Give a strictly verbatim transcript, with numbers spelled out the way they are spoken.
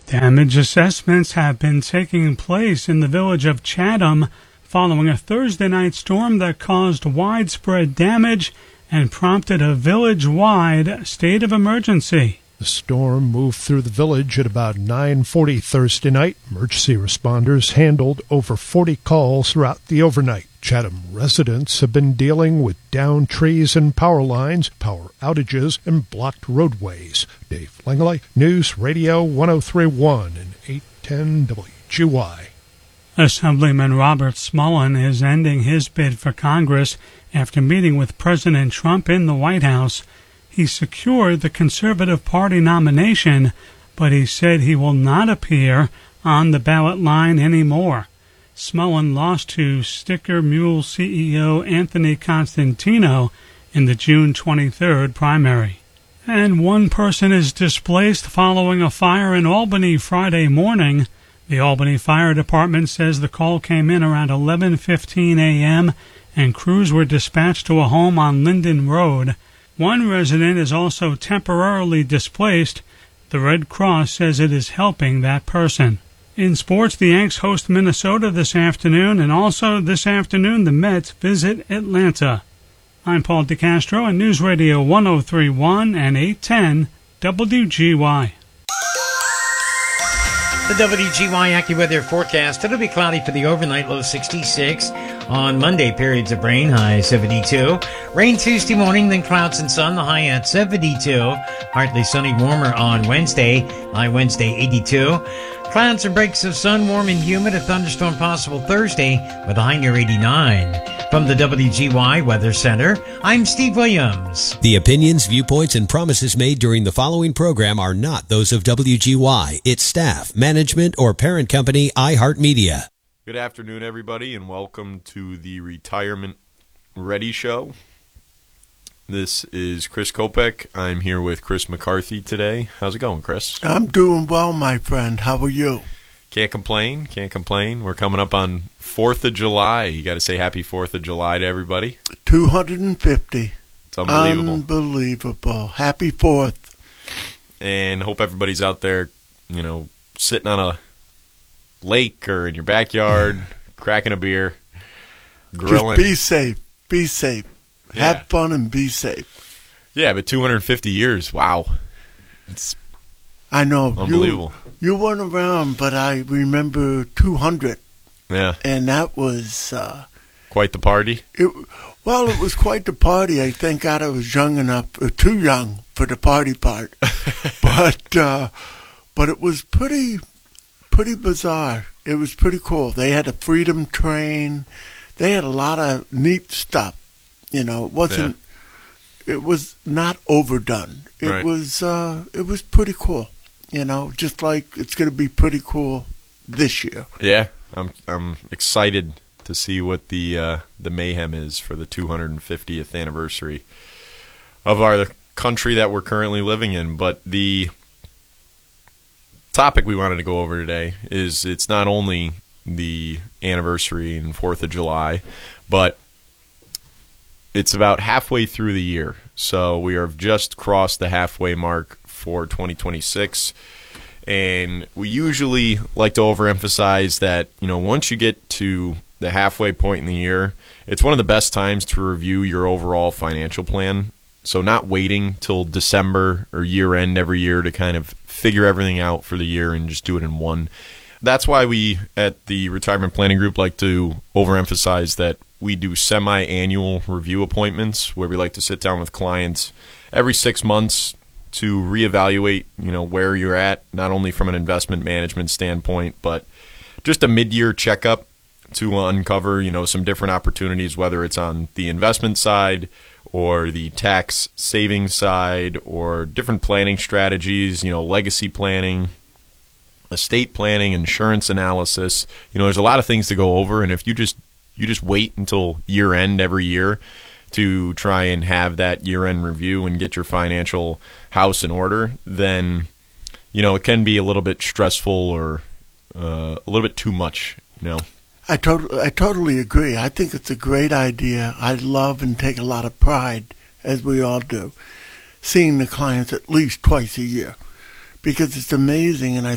Damage assessments have been taking place in the village of Chatham following a Thursday night storm that caused widespread damage and prompted a village-wide state of emergency. The storm moved through the village at about nine forty Thursday night. Emergency responders handled over forty calls throughout the overnight. Chatham residents have been dealing with downed trees and power lines, power outages, and blocked roadways. Dave Langley, News Radio one oh three point one and eight ten W G Y. Assemblyman Robert Smullen is ending his bid for Congress after meeting with President Trump in the White House. He secured the Conservative Party nomination, but he said he will not appear on the ballot line anymore. Smullen lost to Sticker Mule C E O Anthony Constantino in the June twenty-third primary. And one person is displaced following a fire in Albany Friday morning. The Albany Fire Department says the call came in around eleven fifteen a.m. and crews were dispatched to a home on Linden Road. One resident is also temporarily displaced. The Red Cross says it is helping that person. In sports, the Yanks host Minnesota this afternoon, and also this afternoon the Mets visit Atlanta. I'm Paul DeCastro on News Radio one oh three point one and eight ten W G Y. The W G Y AccuWeather forecast. It'll be cloudy for the overnight, low sixty-six. On Monday, periods of rain, high seventy-two. Rain Tuesday morning, then clouds and sun, the high at seventy-two. Partly sunny, warmer on Wednesday, high Wednesday eighty-two. Clouds and breaks of sun, warm and humid, a thunderstorm possible Thursday with a high near eighty-nine. From the W G Y Weather Center, I'm Steve Williams. The opinions, viewpoints, and promises made during the following program are not those of W G Y, its staff, management, or parent company, iHeartMedia. Good afternoon, everybody, and welcome to the Retirement Ready Show. This is Chris Kopek. I'm here with Chris McCarthy today. How's it going, Chris? I'm doing well, my friend. How are you? Can't complain. Can't complain. We're coming up on fourth of July. You got to say happy fourth of July to everybody. two hundred fifty. It's unbelievable. Unbelievable. Happy fourth. And hope everybody's out there, you know, sitting on a lake or in your backyard, cracking a beer, grilling. Just be safe. Be safe. Yeah. Have fun and be safe. Yeah, but two hundred fifty years, wow. It's I know. unbelievable. You, you weren't around, but I remember two hundred. Yeah. And that was... Uh, quite the party. It, well, it was quite the party. I thank God I was young enough, uh, too young for the party part. but uh, but it was pretty... pretty bizarre. It was pretty cool. They had a Freedom Train. They had a lot of neat stuff. You know, it wasn't. Yeah. It was not overdone. It right. was. Uh, it was pretty cool. You know, just like it's going to be pretty cool this year. Yeah, I'm. I'm excited to see what the uh, the mayhem is for the two hundred fiftieth anniversary of our country that we're currently living in. But the topic we wanted to go over today is it's not only the anniversary and fourth of July, but it's about halfway through the year. So we have just crossed the halfway mark for twenty twenty-six. And we usually like to overemphasize that, you know, once you get to the halfway point in the year, it's one of the best times to review your overall financial plan. So not waiting till December or year end every year to kind of figure everything out for the year and just do it in one. That's why we at the Retirement Planning Group like to overemphasize that we do semi-annual review appointments where we like to sit down with clients every six months to reevaluate, you know, where you're at, not only from an investment management standpoint, but just a mid-year checkup to uncover, you know, some different opportunities, whether it's on the investment side or the tax savings side or different planning strategies, you know, legacy planning, estate planning, insurance analysis. You know, there's a lot of things to go over, and if you just you just wait until year end every year to try and have that year end review and get your financial house in order, then, you know, it can be a little bit stressful or uh, a little bit too much, you know. I totally, I totally agree. I think it's a great idea. I love and take a lot of pride, as we all do, seeing the clients at least twice a year, because it's amazing. And I